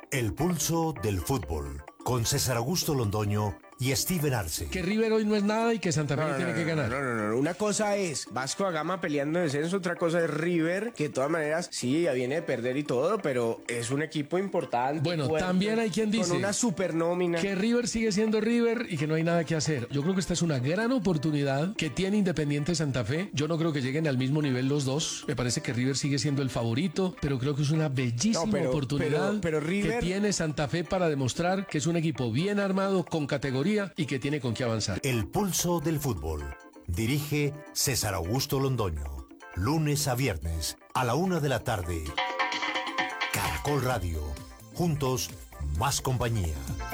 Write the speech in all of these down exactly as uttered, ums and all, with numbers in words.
El pulso del fútbol, con César Augusto Londoño y Steven Arce. Que River hoy no es nada y que Santa Fe no, no, tiene no, que ganar. No, no, no, no. Una cosa es Vasco da Gama peleando en descenso, otra cosa es River, que de todas maneras sí, ya viene de perder y todo, pero es un equipo importante. Bueno, fuerte, también hay quien dice con una supernómina. Que River sigue siendo River y que no hay nada que hacer. Yo creo que esta es una gran oportunidad que tiene Independiente Santa Fe. Yo no creo que lleguen al mismo nivel los dos. Me parece que River sigue siendo el favorito, pero creo que es una bellísima no, pero, oportunidad pero, pero River... que tiene Santa Fe para demostrar que es un equipo bien armado, con categoría y que tiene con qué avanzar. El pulso del fútbol. Dirige César Augusto Londoño. Lunes a viernes a la una de la tarde. Caracol Radio. Juntos, más compañía.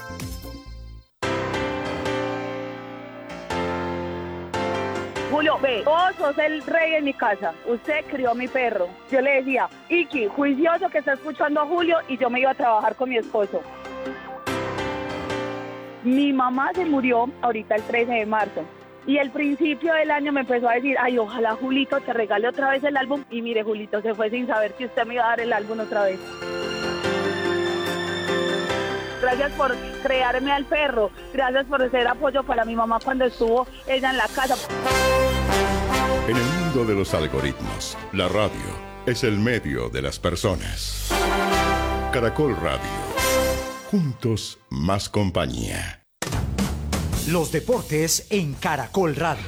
Julio, ve, vos sos el rey en mi casa. Usted crió a mi perro. Yo le decía, Iki, juicioso que está escuchando a Julio, y yo me iba a trabajar con mi esposo. Mi mamá se murió ahorita el trece de marzo. Y al principio del año me empezó a decir, ay, ojalá Julito te regale otra vez el álbum. Y mire, Julito se fue sin saber que usted me iba a dar el álbum otra vez. Gracias por crearme al perro. Gracias por ser apoyo para mi mamá cuando estuvo ella en la casa. En el mundo de los algoritmos, la radio es el medio de las personas. Caracol Radio. Juntos, más compañía. Los deportes en Caracol Radio.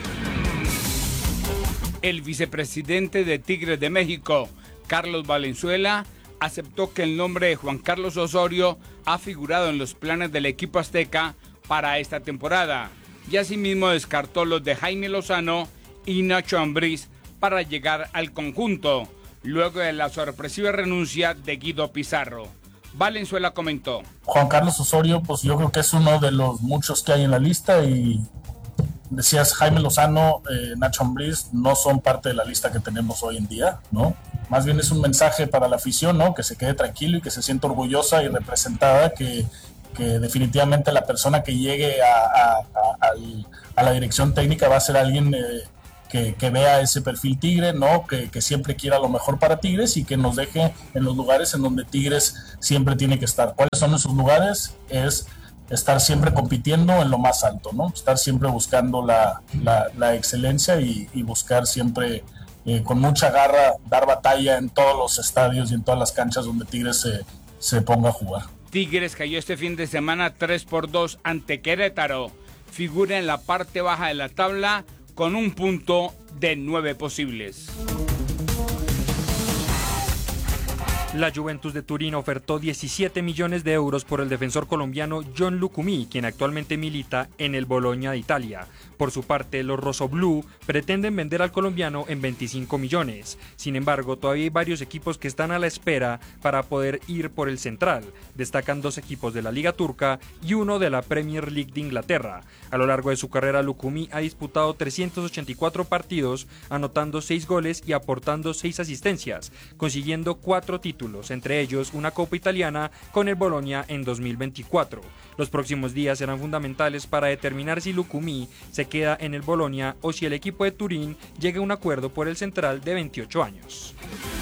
El vicepresidente de Tigres de México, Carlos Valenzuela, aceptó que el nombre de Juan Carlos Osorio ha figurado en los planes del equipo azteca para esta temporada, y asimismo descartó los de Jaime Lozano y Nacho Ambriz para llegar al conjunto, luego de la sorpresiva renuncia de Guido Pizarro. Valenzuela comentó: Juan Carlos Osorio, pues yo creo que es uno de los muchos que hay en la lista, y decías Jaime Lozano, eh, Nacho Ambriz no son parte de la lista que tenemos hoy en día, ¿no? Más bien es un mensaje para la afición, ¿no? Que se quede tranquilo y que se sienta orgullosa y representada, que, que definitivamente la persona que llegue a, a, a, a la dirección técnica va a ser alguien eh, que, que vea ese perfil Tigre, ¿no? Que, que siempre quiera lo mejor para Tigres y que nos deje en los lugares en donde Tigres siempre tiene que estar. ¿Cuáles son esos lugares? Es estar siempre compitiendo en lo más alto, ¿no? Estar siempre buscando la, la, la excelencia y, y buscar siempre eh, con mucha garra dar batalla en todos los estadios y en todas las canchas donde Tigres se, se ponga a jugar. Tigres cayó este fin de semana tres por dos ante Querétaro. Figura en la parte baja de la tabla con un punto de nueve posibles. La Juventus de Turín ofertó diecisiete millones de euros por el defensor colombiano John Lucumí, quien actualmente milita en el Bologna de Italia. Por su parte, los rossoblù pretenden vender al colombiano en veinticinco millones. Sin embargo, todavía hay varios equipos que están a la espera para poder ir por el central. Destacan dos equipos de la Liga Turca y uno de la Premier League de Inglaterra. A lo largo de su carrera, Lucumí ha disputado trescientos ochenta y cuatro partidos, anotando seis goles y aportando seis asistencias, consiguiendo cuatro títulos, entre ellos una Copa Italiana con el Bologna en dos mil veinticuatro. Los próximos días serán fundamentales para determinar si Lucumí se queda en el Bologna o si el equipo de Turín llega a un acuerdo por el central de veintiocho años.